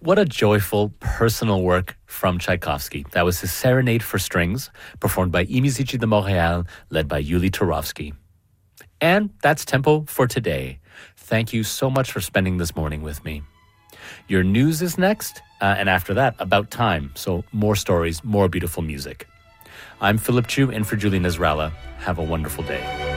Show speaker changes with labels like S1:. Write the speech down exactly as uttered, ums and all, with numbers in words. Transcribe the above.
S1: What a joyful, personal work from Tchaikovsky. That was his Serenade for Strings, performed by I Musici de Montréal, led by Yuli Turovsky. And that's Tempo for today. Thank you so much for spending this morning with me. Your news is next, uh, and after that, About Time. So more stories, more beautiful music. I'm Philip Chu, in for Julie Nazralla. Have a wonderful day.